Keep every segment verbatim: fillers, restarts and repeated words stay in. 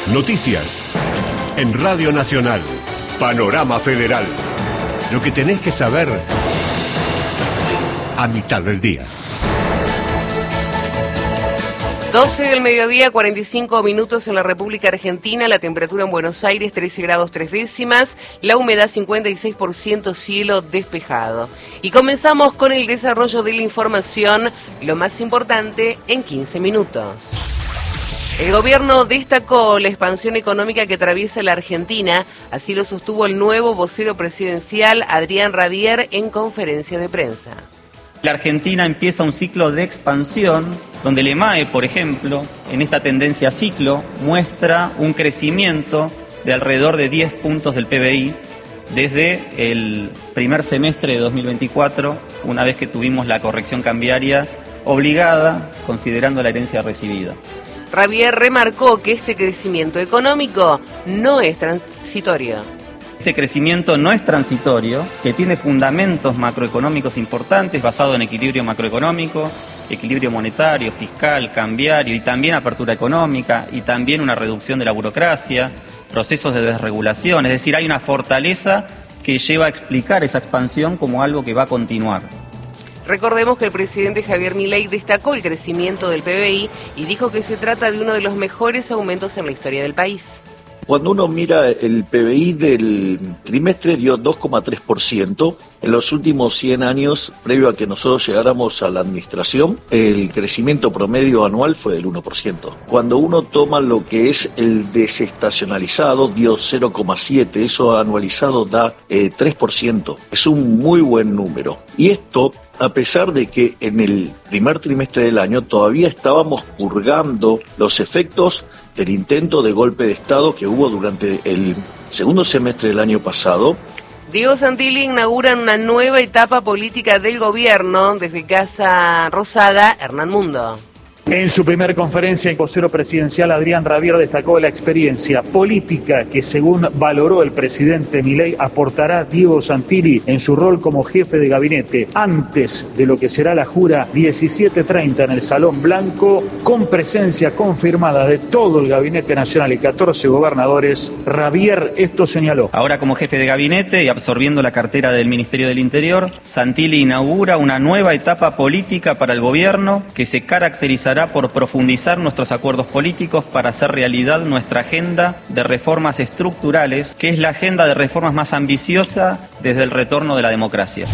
Noticias. En Radio Nacional. Panorama Federal. Lo que tenés que saber a mitad del día. doce del mediodía, cuarenta y cinco minutos en la República Argentina, la temperatura en Buenos Aires trece grados tres décimas, la humedad cincuenta y seis por ciento, cielo despejado. Y comenzamos con el desarrollo de la información, lo más importante en quince minutos. El gobierno destacó la expansión económica que atraviesa la Argentina, así lo sostuvo el nuevo vocero presidencial Adrián Rabier en conferencia de prensa. La Argentina empieza un ciclo de expansión donde el EMAE, por ejemplo, en esta tendencia ciclo, muestra un crecimiento de alrededor de diez puntos del P B I desde el primer semestre de dos mil veinticuatro, una vez que tuvimos la corrección cambiaria obligada, considerando la herencia recibida. Rabier remarcó que este crecimiento económico no es transitorio. Este crecimiento no es transitorio, que tiene fundamentos macroeconómicos importantes basados en equilibrio macroeconómico, equilibrio monetario, fiscal, cambiario y también apertura económica y también una reducción de la burocracia, procesos de desregulación. Es decir, hay una fortaleza que lleva a explicar esa expansión como algo que va a continuar. Recordemos que el presidente Javier Milei destacó el crecimiento del P B I y dijo que se trata de uno de los mejores aumentos en la historia del país. Cuando uno mira el P B I del trimestre dio dos coma tres por ciento. En los últimos cien años, previo a que nosotros llegáramos a la administración, el crecimiento promedio anual fue del uno por ciento. Cuando uno toma lo que es el desestacionalizado, dio cero coma siete, eso anualizado da eh, tres por ciento. Es un muy buen número. Y esto, a pesar de que en el primer trimestre del año todavía estábamos purgando los efectos del intento de golpe de Estado que hubo durante el segundo semestre del año pasado. Diego Santilli inaugura una nueva etapa política del gobierno desde Casa Rosada, Hernán Mundo. En su primer conferencia, el vocero presidencial Adrián Rabier destacó la experiencia política que, según valoró el presidente Milei, aportará Diego Santilli en su rol como jefe de gabinete antes de lo que será la jura diecisiete treinta en el Salón Blanco, con presencia confirmada de todo el Gabinete Nacional y catorce gobernadores. Rabier esto señaló. Ahora, como jefe de gabinete y absorbiendo la cartera del Ministerio del Interior, Santilli inaugura una nueva etapa política para el gobierno que se caracterizará por profundizar nuestros acuerdos políticos para hacer realidad nuestra agenda de reformas estructurales, que es la agenda de reformas más ambiciosa desde el retorno de la democracia.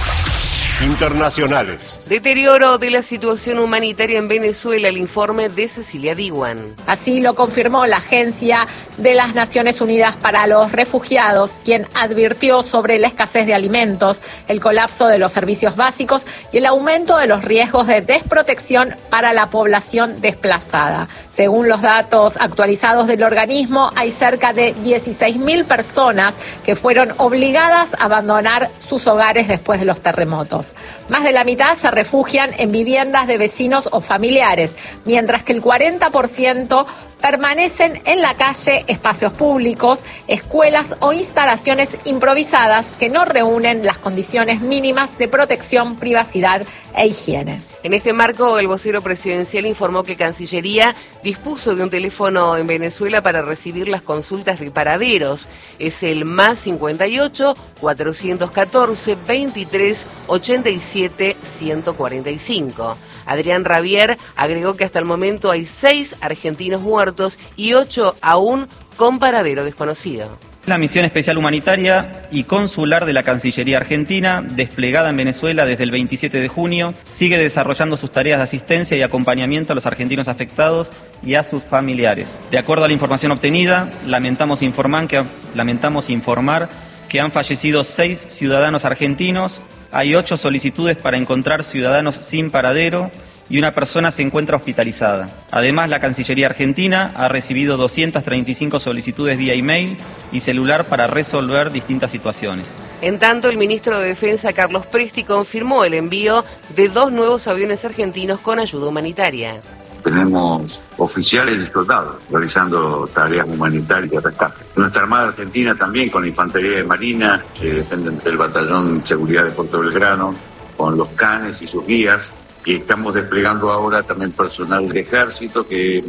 Internacionales. Deterioro de la situación humanitaria en Venezuela, el informe de Cecilia Diwan. Así lo confirmó la Agencia de las Naciones Unidas para los Refugiados, quien advirtió sobre la escasez de alimentos, el colapso de los servicios básicos y el aumento de los riesgos de desprotección para la población desplazada. Según los datos actualizados del organismo, hay cerca de dieciséis mil personas que fueron obligadas a abandonar sus hogares después de los terremotos. Más de la mitad se refugian en viviendas de vecinos o familiares, mientras que el cuarenta por ciento permanecen en la calle, espacios públicos, escuelas o instalaciones improvisadas que no reúnen las condiciones mínimas de protección, privacidad e higiene. En este marco, el vocero presidencial informó que Cancillería dispuso de un teléfono en Venezuela para recibir las consultas de paraderos. Es el más cincuenta y ocho, cuatrocientos catorce, veintitrés, ochenta y siete, ciento cuarenta y cinco. Adrián Rabier agregó que hasta el momento hay seis argentinos muertos y ocho aún con paradero desconocido. La misión especial humanitaria y consular de la Cancillería Argentina, desplegada en Venezuela desde el veintisiete de junio, sigue desarrollando sus tareas de asistencia y acompañamiento a los argentinos afectados y a sus familiares. De acuerdo a la información obtenida, lamentamos informar que, lamentamos informar que han fallecido seis ciudadanos argentinos. Hay ocho solicitudes para encontrar ciudadanos sin paradero y una persona se encuentra hospitalizada. Además, la Cancillería Argentina ha recibido doscientas treinta y cinco solicitudes vía email y celular para resolver distintas situaciones. En tanto, el ministro de Defensa, Carlos Presti, confirmó el envío de dos nuevos aviones argentinos con ayuda humanitaria. Tenemos oficiales y soldados realizando tareas humanitarias de rescate. Nuestra Armada Argentina también, con la Infantería de Marina, que dependen del Batallón Seguridad de Puerto Belgrano, con los canes y sus guías, y estamos desplegando ahora también personal de ejército que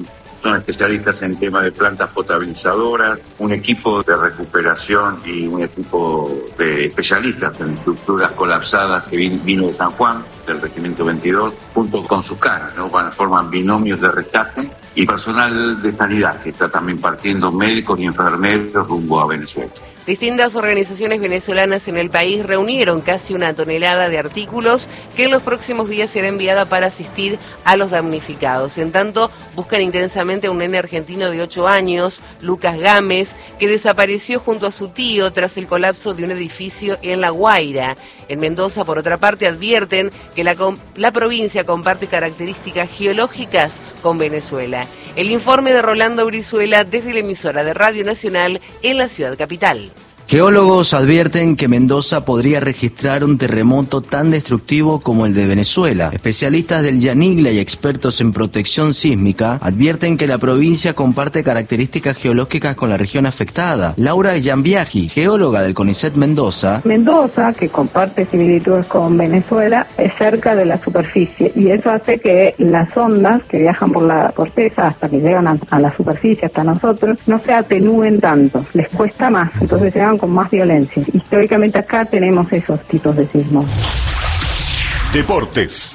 son especialistas en temas de plantas potabilizadoras, un equipo de recuperación y un equipo de especialistas en estructuras colapsadas que vino de San Juan, del Regimiento veintidós, junto con sus caras, ¿no? Forman binomios de rescate y personal de sanidad que está también partiendo, médicos y enfermeros rumbo a Venezuela. Distintas organizaciones venezolanas en el país reunieron casi una tonelada de artículos que en los próximos días será enviada para asistir a los damnificados. En tanto, buscan intensamente a un nene argentino de ocho años, Lucas Gámez, que desapareció junto a su tío tras el colapso de un edificio en La Guaira. En Mendoza, por otra parte, advierten que la, la provincia comparte características geológicas con Venezuela. El informe de Rolando Brizuela desde la emisora de Radio Nacional en la ciudad capital. Geólogos advierten que Mendoza podría registrar un terremoto tan destructivo como el de Venezuela. Especialistas del Yanigla y expertos en protección sísmica advierten que la provincia comparte características geológicas con la región afectada. Laura Giambiagi, geóloga del CONICET Mendoza. Mendoza, que comparte similitudes con Venezuela, es cerca de la superficie y eso hace que las ondas que viajan por la corteza hasta que llegan a, a la superficie, hasta nosotros, no se atenúen tanto, les cuesta más, entonces llegan con más violencia. Históricamente acá tenemos esos tipos de sismos. Deportes.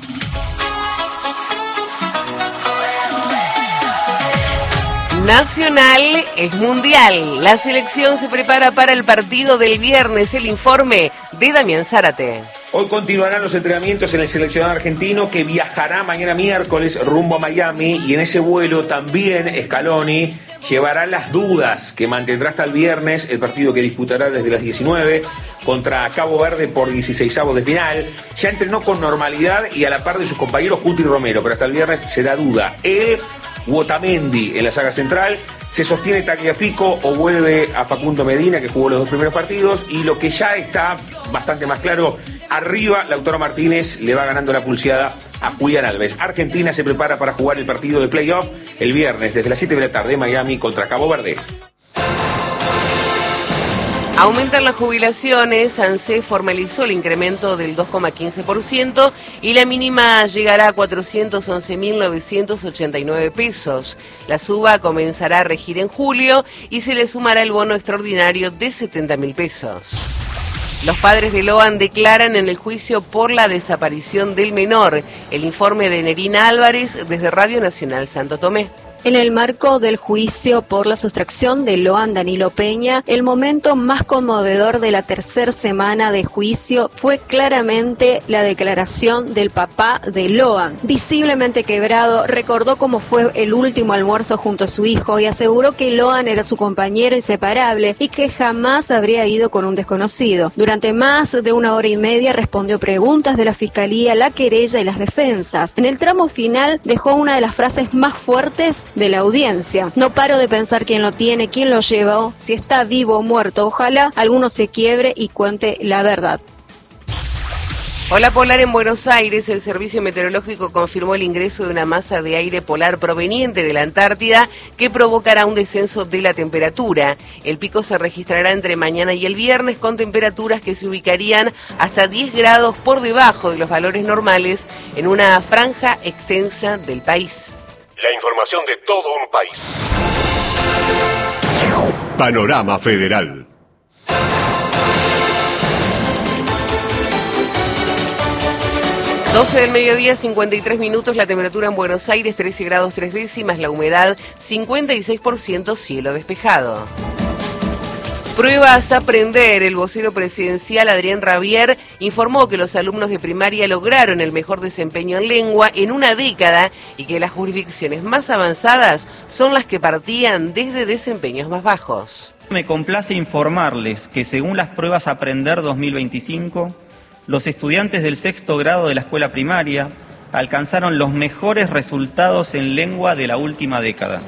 Nacional es mundial. La selección se prepara para el partido del viernes. El informe de Damián Zárate. Hoy continuarán los entrenamientos en el seleccionado argentino que viajará mañana miércoles rumbo a Miami y en ese vuelo también Scaloni llevará las dudas que mantendrá hasta el viernes el partido que disputará desde las diecinueve contra Cabo Verde por dieciseisavos de final. Ya entrenó con normalidad y a la par de sus compañeros Cuti Romero, pero hasta el viernes será duda. Él, Otamendi en la saga central, se sostiene Tagliafico o vuelve a Facundo Medina, que jugó los dos primeros partidos, y lo que ya está bastante más claro, arriba Lautaro Martínez le va ganando la pulseada a Julián Alves. Argentina se prepara para jugar el partido de playoff el viernes desde las siete de la tarde en Miami contra Cabo Verde. Aumentan las jubilaciones, ANSES formalizó el incremento del dos coma quince por ciento y la mínima llegará a cuatrocientos once mil novecientos ochenta y nueve pesos. La suba comenzará a regir en julio y se le sumará el bono extraordinario de setenta mil pesos. Los padres de Loan declaran en el juicio por la desaparición del menor. El informe de Nerina Álvarez desde Radio Nacional Santo Tomé. En el marco del juicio por la sustracción de Loan Danilo Peña, el momento más conmovedor de la tercera semana de juicio fue claramente la declaración del papá de Loan. Visiblemente quebrado, recordó cómo fue el último almuerzo junto a su hijo y aseguró que Loan era su compañero inseparable y que jamás habría ido con un desconocido. Durante más de una hora y media respondió preguntas de la fiscalía, la querella y las defensas. En el tramo final dejó una de las frases más fuertes de la audiencia. No paro de pensar quién lo tiene, quién lo llevó, si está vivo o muerto. Ojalá alguno se quiebre y cuente la verdad. Ola polar en Buenos Aires. El Servicio Meteorológico confirmó el ingreso de una masa de aire polar proveniente de la Antártida que provocará un descenso de la temperatura. El pico se registrará entre mañana y el viernes con temperaturas que se ubicarían hasta diez grados por debajo de los valores normales en una franja extensa del país. La información de todo un país. Panorama Federal. doce del mediodía, cincuenta y tres minutos, la temperatura en Buenos Aires, trece grados tres décimas, la humedad cincuenta y seis por ciento, cielo despejado. Pruebas a aprender. El vocero presidencial Adrián Rabier informó que los alumnos de primaria lograron el mejor desempeño en lengua en una década y que las jurisdicciones más avanzadas son las que partían desde desempeños más bajos. Me complace informarles que según las pruebas Aprender dos mil veinticinco, los estudiantes del sexto grado de la escuela primaria alcanzaron los mejores resultados en lengua de la última década.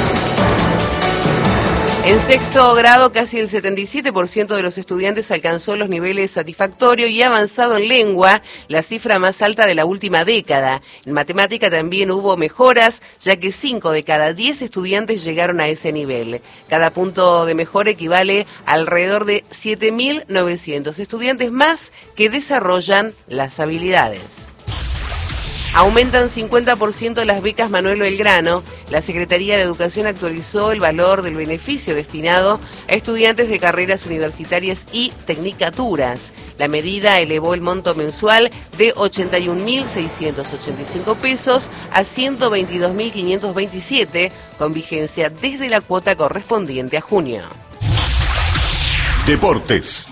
En sexto grado, casi el setenta y siete por ciento de los estudiantes alcanzó los niveles satisfactorio y avanzado en lengua, la cifra más alta de la última década. En matemática también hubo mejoras, ya que cinco de cada diez estudiantes llegaron a ese nivel. Cada punto de mejora equivale a alrededor de siete mil novecientos estudiantes más que desarrollan las habilidades. Aumentan cincuenta por ciento las becas Manuel Belgrano. La Secretaría de Educación actualizó el valor del beneficio destinado a estudiantes de carreras universitarias y tecnicaturas. La medida elevó el monto mensual de ochenta y un mil seiscientos ochenta y cinco pesos a ciento veintidós mil quinientos veintisiete, con vigencia desde la cuota correspondiente a junio. Deportes.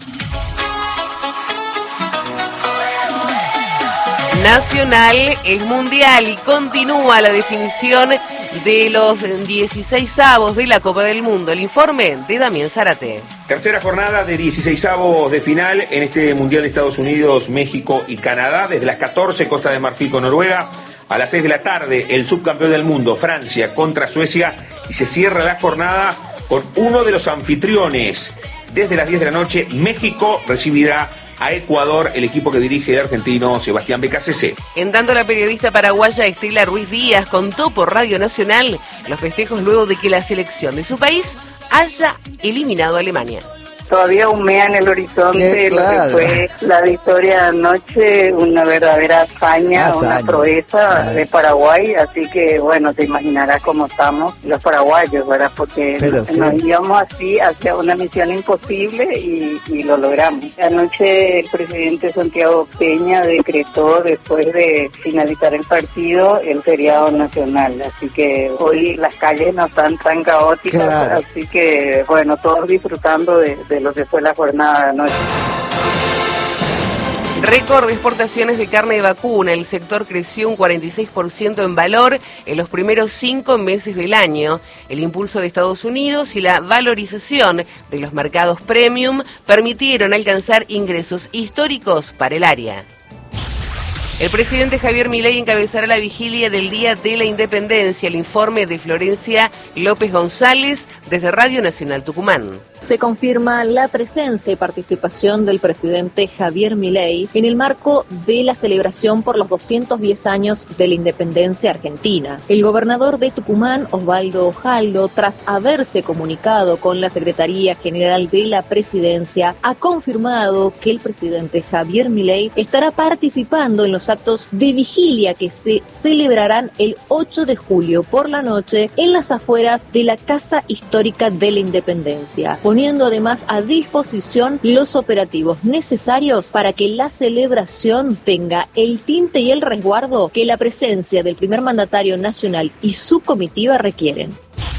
Nacional es mundial y continúa la definición de los dieciseisavos de la Copa del Mundo. El informe de Damián Zárate. Tercera jornada de dieciseisavos de final en este Mundial de Estados Unidos, México y Canadá. Desde las catorce, Costa de Marfil con Noruega. A las seis de la tarde, el subcampeón del mundo, Francia, contra Suecia. Y se cierra la jornada con uno de los anfitriones. Desde las diez de la noche, México recibirá a Ecuador, el equipo que dirige el argentino Sebastián Becasese. En tanto, la periodista paraguaya Estela Ruiz Díaz contó por Radio Nacional los festejos luego de que la selección de su país haya eliminado a Alemania. Todavía humea en el horizonte claro. lo que fue la victoria anoche, una verdadera hazaña, hazaña. una proeza de Paraguay, así que bueno, te imaginarás cómo estamos los paraguayos, ¿verdad? Porque nos, sí. nos íbamos así hacia una misión imposible y, y lo logramos. Anoche el presidente Santiago Peña decretó, después de finalizar el partido, el feriado nacional, así que hoy las calles no están tan caóticas, claro. así que bueno, todos disfrutando de, de lo que fue la jornada de anoche. Récord de exportaciones de carne de vacuna. El sector creció un cuarenta y seis por ciento en valor en los primeros cinco meses del año. El impulso de Estados Unidos y la valorización de los mercados premium permitieron alcanzar ingresos históricos para el área. El presidente Javier Milei encabezará la vigilia del Día de la Independencia. El informe de Florencia López González desde Radio Nacional Tucumán. Se confirma la presencia y participación del presidente Javier Milei en el marco de la celebración por los doscientos diez años de la independencia argentina. El gobernador de Tucumán, Osvaldo Ojaldo, tras haberse comunicado con la Secretaría General de la Presidencia, ha confirmado que el presidente Javier Milei estará participando en los actos de vigilia que se celebrarán el ocho de julio por la noche en las afueras de la Casa Histórica de la Independencia, poniendo además a disposición los operativos necesarios para que la celebración tenga el tinte y el resguardo que la presencia del primer mandatario nacional y su comitiva requieren.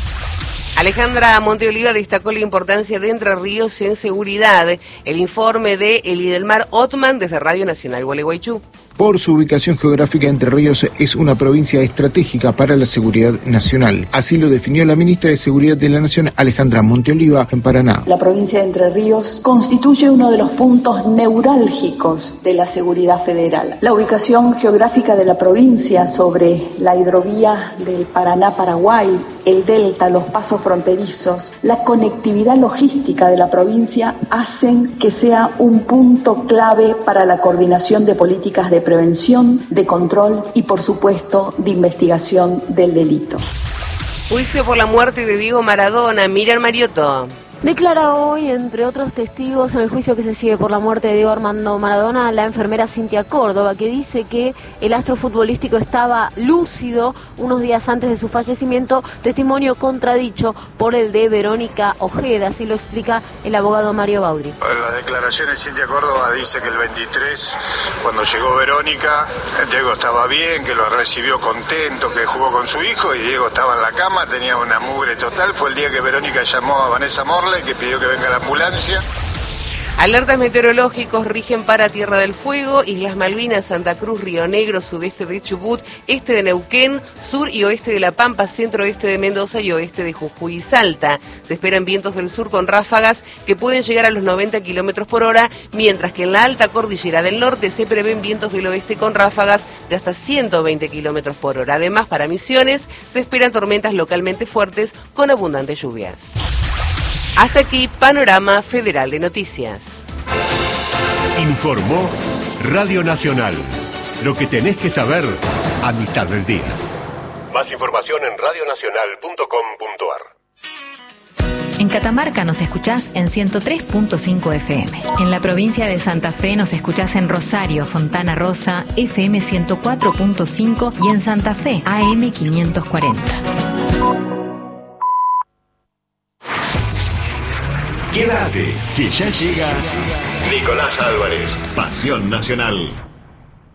Alejandra Monteoliva destacó la importancia de Entre Ríos en seguridad. El informe de Elidelmar Otman desde Radio Nacional Gualeguaychú. Por su ubicación geográfica, Entre Ríos es una provincia estratégica para la seguridad nacional. Así lo definió la ministra de Seguridad de la Nación, Alejandra Monteoliva, en Paraná. La provincia de Entre Ríos constituye uno de los puntos neurálgicos de la seguridad federal. La ubicación geográfica de la provincia sobre la hidrovía del Paraná-Paraguay, el delta, los pasos fronterizos, la conectividad logística de la provincia hacen que sea un punto clave para la coordinación de políticas de prevención, de control y, por supuesto, de investigación del delito. Juicio por la muerte de Diego Maradona. Miriam Mariotto. Declara hoy, entre otros testigos, en el juicio que se sigue por la muerte de Diego Armando Maradona, la enfermera Cintia Córdoba, que dice que el astro futbolístico estaba lúcido unos días antes de su fallecimiento, testimonio contradicho por el de Verónica Ojeda, así lo explica el abogado Mario Baudri. En las declaraciones de Cintia Córdoba dice que el veintitrés, cuando llegó Verónica, Diego estaba bien, que lo recibió contento, que jugó con su hijo y Diego estaba en la cama, tenía una mugre total. Fue el día que Verónica llamó a Vanessa Morley, que pidió que venga la ambulancia. Alertas meteorológicos rigen para Tierra del Fuego, Islas Malvinas, Santa Cruz, Río Negro, sudeste de Chubut, este de Neuquén, sur y oeste de La Pampa, centro-oeste de Mendoza y oeste de Jujuy y Salta. Se esperan vientos del sur con ráfagas que pueden llegar a los noventa kilómetros por hora, mientras que en la alta cordillera del norte se prevén vientos del oeste con ráfagas de hasta ciento veinte kilómetros por hora. Además, para Misiones se esperan tormentas localmente fuertes con abundantes lluvias. Hasta aquí, Panorama Federal de Noticias. Informó Radio Nacional. Lo que tenés que saber a mitad del día. Más información en radio nacional punto com punto a r. En Catamarca nos escuchás en ciento tres punto cinco F M. En la provincia de Santa Fe nos escuchás en Rosario, Fontana Rosa, F M ciento cuatro punto cinco y en Santa Fe, A M quinientos cuarenta. Quédate, que ya llega Nicolás Álvarez, Pasión Nacional.